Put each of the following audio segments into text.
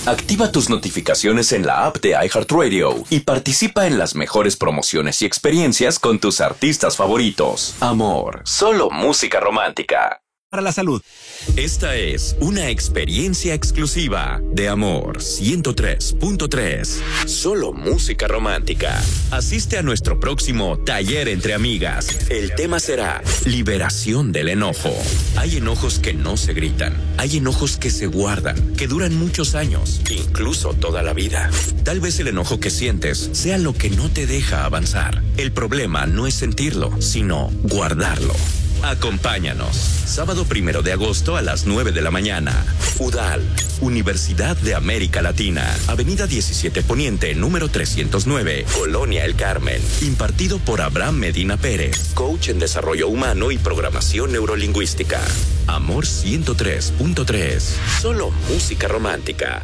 Activa tus notificaciones en la app de iHeartRadio y participa en las mejores promociones y experiencias con tus artistas favoritos. Amor, solo música romántica. Para la salud. Esta es una experiencia exclusiva de Amor 103.3. Solo música romántica. Asiste a nuestro próximo taller entre amigas. El tema será liberación del enojo. Hay enojos que no se gritan. Hay enojos que se guardan, que duran muchos años, incluso toda la vida. Tal vez el enojo que sientes sea lo que no te deja avanzar. El problema no es sentirlo, sino guardarlo. Acompáñanos. Sábado 1 de agosto a las 9 de la mañana. UDAL, Universidad de América Latina. Avenida 17 Poniente, número 309, Colonia El Carmen. Impartido por Abraham Medina Pérez, coach en desarrollo humano y programación neurolingüística. Amor 103.3. Solo música romántica.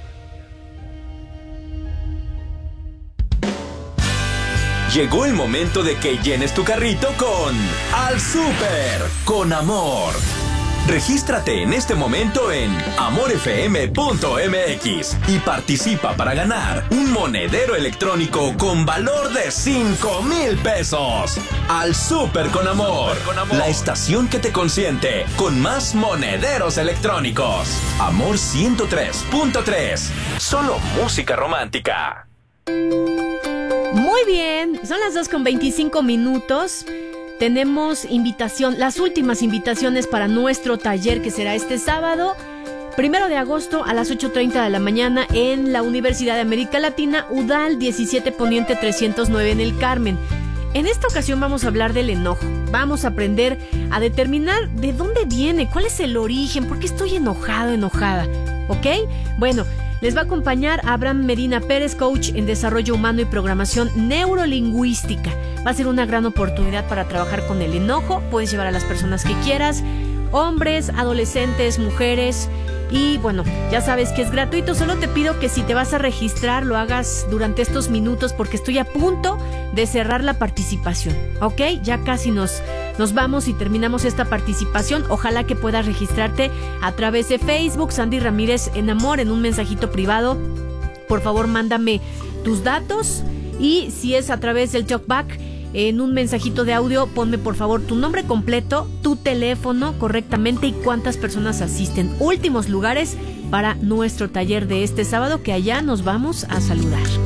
Llegó el momento de que llenes tu carrito con Al Súper con Amor. Regístrate en este momento en amorfm.mx y participa para ganar un monedero electrónico con valor de 5,000 pesos. Al Súper con Amor, la estación que te consiente con más monederos electrónicos. Amor 103.3, solo música romántica. Muy bien, son las 2:25. Tenemos invitación, las últimas invitaciones para nuestro taller que será este sábado, 1 de agosto a las 8:30 de la mañana en la Universidad de América Latina, UDAL 17 Poniente 309 en El Carmen. En esta ocasión vamos a hablar del enojo. Vamos a aprender a determinar de dónde viene, cuál es el origen, por qué estoy enojado, enojada. ¿Ok? Bueno, les va a acompañar Abraham Medina Pérez, coach en desarrollo humano y programación neurolingüística. Va a ser una gran oportunidad para trabajar con el enojo. Puedes llevar a las personas que quieras, hombres, adolescentes, mujeres. Y bueno, ya sabes que es gratuito. Solo te pido que si te vas a registrar lo hagas durante estos minutos porque estoy a punto de cerrar la participación. ¿Ok? Ya casi nos vamos y terminamos esta participación. Ojalá que puedas registrarte a través de Facebook, Sandy Ramírez en Amor, en un mensajito privado. Por favor, mándame tus datos. Y si es a través del TalkBack, en un mensajito de audio, ponme por favor tu nombre completo, tu teléfono correctamente y cuántas personas asisten. Últimos lugares para nuestro taller de este sábado, que allá nos vamos a saludar.